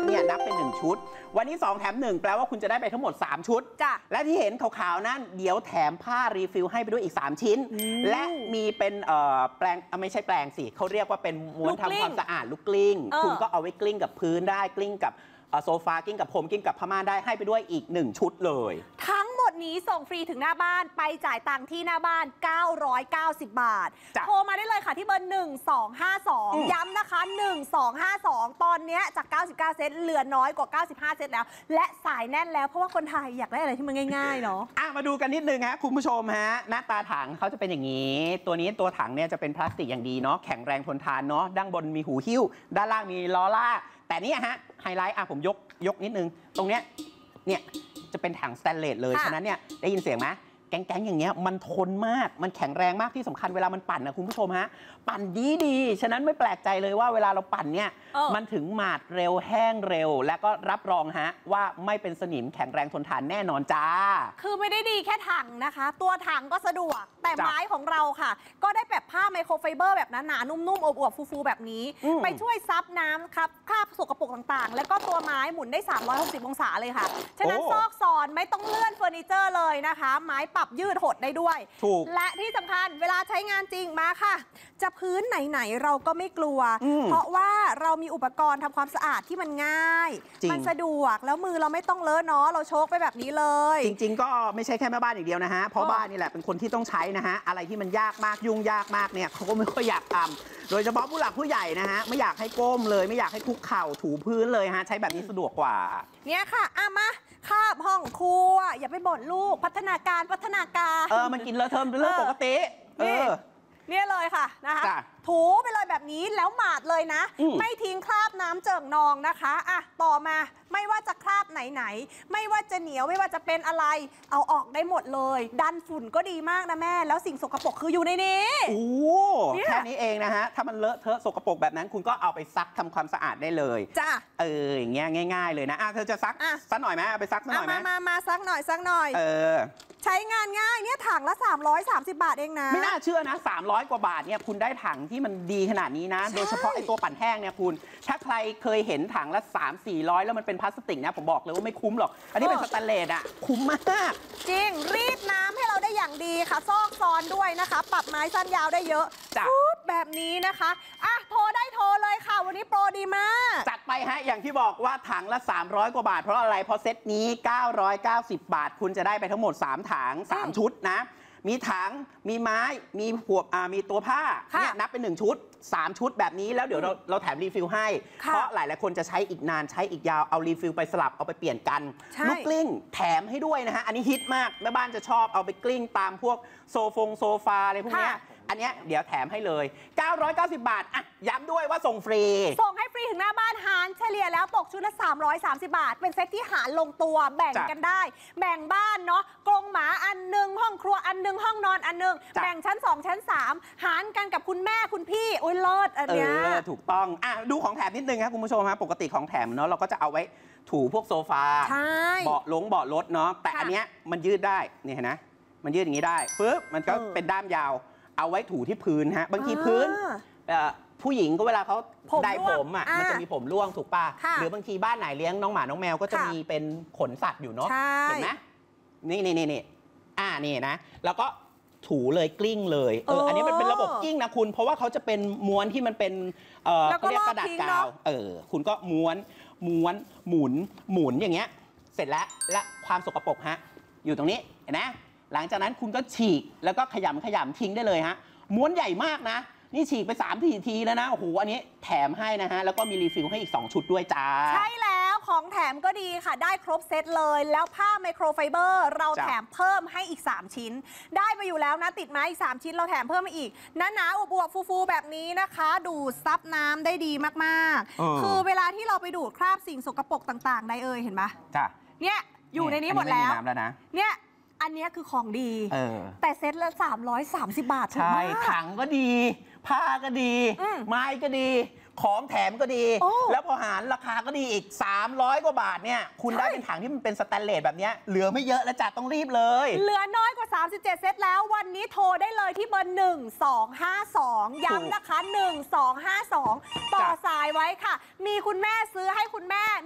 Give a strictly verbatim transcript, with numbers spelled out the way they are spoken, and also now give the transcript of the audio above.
เนี่ยนับเป็นหนึ่งชุดวันนี้สองแถมหนึ่งแปลว่าคุณจะได้ไปทั้งหมดสามชุดจ้ะและที่เห็นขาวๆนั่นเดี๋ยวแถมผ้ารีฟิลให้ไปด้วยอีกสามชิ้นและมีเป็นแปรงไม่ใช่แปรงสิเขาเรียกว่าเป็นม้วนทำความสะอาดลูกกลิ้งคุณก็เอาไว้กลิ้งกับพื้นได้กลิ้งกับโซฟากลิ้งกับผมกลิ้งกับผ้าม่านได้ให้ไปด้วยอีกหนึ่งชุดเลยทั้งหมดนี้ส่งฟรีถึงหน้าบ้านไปจ่ายตังค์ที่หน้าบ้านเก้าร้อยเก้าสิบบาทโทรมาได้เลยค่ะที่เบอร์หนึ่งสองห้าสองย้ำนะคะหนึ่งสองห้าสองตอนนี้จากเก้าสิบเก้าเซตเหลือน้อยกว่าเก้าสิบห้าเซตแล้วและสายแน่นแล้วเพราะว่าคนไทยอยากได้อะไรที่มันง่ายๆเนาะอ่ะมาดูกันนิดนึงฮะคุณผู้ชมฮะหน้าตาถังเขาจะเป็นอย่างนี้ตัวนี้ตัวถังเนี่ยจะเป็นพลาสติกอย่างดีเนาะแข็งแรงทนทานเนาะด้านบนมีหูหิ้วด้านล่างมีล้อลากแต่นี่ฮะไฮไลท์อ่ะผมยกยกนิดนึงตรงเนี้ยเนี่ยจะเป็นถังสแตนเลสเลยฉะนั้นเนี่ยได้ยินเสียงไหมแก๊งๆอย่างเงี้ยมันทนมากมันแข็งแรงมากที่สำคัญเวลามันปั่นนะคุณผู้ชมฮะปั่นดีดีฉะนั้นไม่แปลกใจเลยว่าเวลาเราปั่นเนี่ยมันถึงหมาดเร็วแห้งเร็วและก็รับรองฮะว่าไม่เป็นสนิมแข็งแรงทนทานแน่นอนจ้าคือไม่ได้ดีแค่ถังนะคะตัวถังก็สะดวกแต่ไม้ของเราค่ะก็ได้แบบผ้าไมโครไฟเบอร์แบบหนาๆนุ่มๆอวบๆฟูๆแบบนี้ไปช่วยซับน้ำครับคราบสกปรกต่างๆแล้วก็ตัวไม้หมุนได้สามร้อยหกสิบองศาเลยค่ะฉะนั้นซอกซอนไม่ต้องเลื่อนเฟอร์นิเจอร์เลยนะคะไม้ปรับยืดหดได้ด้วยและที่สำคัญเวลาใช้งานจริงมาค่ะจะพื้นไหนๆเราก็ไม่กลัวเพราะว่าเรามีอุปกรณ์ทำความสะอาดที่มันง่ายมันสะดวกแล้วมือเราไม่ต้องเลอะเนาะเราโชกไปแบบนี้เลยจริงๆก็ไม่ใช่แค่แม่บ้านอย่างเดียวนะฮะเพราะบ้านนี่แหละเป็นคนที่ต้องใช้นะฮะอะไรที่มันยากมากยุ่งยากมากเนี่ยเขาก็ไม่ค่อยอยากทำโดยเฉพาะผู้หลักผู้ใหญ่นะฮะไม่อยากให้ก้มเลยไม่อยากให้คุกเข่าถูพื้นเลยฮะใช้แบบนี้สะดวกกว่าเนี่ยค่ะอ่ะมาคาบห้องครัวอย่าไปบ่นลูกพัฒนาการพัฒนาการเออมันกินเลอะเทอะเป็นเรื่องปกติเออเนี่ยเลยค่ะนะคะถูไปเลยแบบนี้แล้วหมาดเลยนะไม่ทิ้งคราบน้ำเจิ่งนองนะคะอ่ะต่อมาไม่ว่าจะคราบไหนๆไม่ว่าจะเหนียวไม่ว่าจะเป็นอะไรเอาออกได้หมดเลยดันฝุ่นก็ดีมากนะแม่แล้วสิ่งสกปรกคืออยู่ในนี้โอ้แค่นี้เองนะฮะถ้ามันเลอะเทอะสกปรกแบบนั้นคุณก็เอาไปซักทำความสะอาดได้เลยจ้าเอออย่างเงี้ยง่ายๆเลยนะอ่ะเธอจะซักซักหน่อยไหมเอาไปซักหน่อยไหมมามามาซักหน่อยซักหน่อยเออใช้งานง่ายเนี่ยถังละสามร้อยสามสิบบาทเองนะไม่น่าเชื่อนะสามร้อยกว่าบาทเนี่ยคุณได้ถังที่มันดีขนาดนี้นะโดยเฉพาะไอ้ตัวปั่นแห้งเนี่ยคุณถ้าใครเคยเห็นถังละสามสี่ร้อยแล้วมันเป็นพลาสติกนะผมบอกเลยว่าไม่คุ้มหรอกอันนี้เป็นสแตนเลสอ่ะคุ้มมากจริงรีดน้ำให้เราได้อย่างดีค่ะซอกซอนด้วยนะคะปรับไม้สั้นยาวได้เยอะปุ๊บแบบนี้นะคะอ่ะโทรได้โทรเลยค่ะวันนี้โปรดีมากจัดไปฮะอย่างที่บอกว่าถังละสามร้อยกว่าบาทเพราะอะไรเพราะเซตนี้เก้าร้อยเก้าสิบบาทคุณจะได้ไปทั้งหมดสามถังสามชุดนะมีถังมีไม้มีพวกอ่ามีตัวผ้าเนี่ยนับเป็นหนึ่งชุดสามชุดแบบนี้แล้วเดี๋ยวเราเราแถมรีฟิลให้เพราะหลายหลายคนจะใช้อีกนานใช้อีกยาวเอารีฟิลไปสลับเอาไปเปลี่ยนกันลูกกลิ้งแถมให้ด้วยนะฮะอันนี้ฮิตมากแม่บ้านจะชอบเอาไปกลิ้งตามพวกโซฟงโซฟาอะไรพวกนี้อันนี้เดี๋ยวแถมให้เลยเก้าร้อยเก้าสิบบาทอ่ะย้ำด้วยว่าส่งฟรีส่งให้ฟรีถึงหน้าบ้านหารเฉลี่ยแล้วตกชุดละสามร้อยสามสิบบาทเป็นเซตที่หารลงตัวแบ่งกันได้แบ่งบ้านเนาะกรงหมาอันหนึ่งห้องครัวอันหนึ่งห้องนอนอันหนึ่งแบ่งชั้นสองชั้นสามหารกันกับคุณแม่คุณพี่โอ้ยเลิศอันเนี้ยถูกต้องอ่ะดูของแถมนิดนึงครับคุณผู้ชมครับปกติของแถมเนาะเราก็จะเอาไว้ถูพวกโซฟาเบาะลงเบาะรถเนาะแต่อันเนี้ยมันยืดได้นี่เห็นไหมมันยืดอย่างนี้ได้ปึ๊บมันก็เป็นด้ามยาวเอาไว้ถูที่พื้นฮะบางทีพื้นผู้หญิงก็เวลาเขาได้ผมอ่ะมันจะมีผมร่วงถูกป่ะหรือบางทีบ้านไหนเลี้ยงน้องหมาน้องแมวก็จะมีเป็นขนสัตว์อยู่เนาะเห็นไหมนี่นี่นี่นี่อ่านี่นะแล้วก็ถูเลยกลิ้งเลยเอออันนี้มันเป็นระบบกลิ้งนะคุณเพราะว่าเขาจะเป็นม้วนที่มันเป็นเออเขาเรียกกระดาษกาวเออคุณก็ม้วนม้วนหมุนหมุนอย่างเงี้ยเสร็จแล้วและความสกปรกฮะอยู่ตรงนี้เห็นไหมหลังจากนั้นคุณก็ฉีกแล้วก็ขยำขยำทิ้งได้เลยฮะม้วนใหญ่มากนะนี่ฉีกไปสามทีทีแล้วนะโอ้โหอันนี้แถมให้นะฮะแล้วก็มีรีฟิลให้อีกสองชุดด้วยจ้าใช่แล้วของแถมก็ดีค่ะได้ครบเซตเลยแล้วผ้าไมโครไฟเบอร์เราแถมเพิ่มให้อีกสามชิ้นได้ไปอยู่แล้วนะติดไม้อีกสามชิ้นเราแถมเพิ่มมาอีกหนาๆอวบๆฟูๆแบบนี้นะคะดูดซับน้ำได้ดีมากๆคือเวลาที่เราไปดูดคราบสิ่งสกปรกต่างๆได้เอ่ยเห็นไหมจ้ะเนี่ยอยู่ในนี้หมดแล้วเนี่ยอันนี้คือของดีแต่เซ็ตละสามร้อยสามสิบบาทใช่ถังก็ดีผ้าก็ดีไม้ก็ดีของแถมก็ดีแล้วพอหารราคาก็ดีอีกสามร้อยกว่าบาทเนี่ยคุณได้เป็นถังที่มันเป็นสแตนเลสแบบนี้เหลือไม่เยอะแล้วจัดต้องรีบเลยเหลือน้อยกว่าสามสิบเจ็ดเซตแล้ววันนี้โทรได้เลยที่เบอร์หนึ่งสองห้าสองย้ำนะคะหนึ่งสองห้าสองต่อสายไว้ค่ะมีคุณแม่ซื้อให้คุณแม่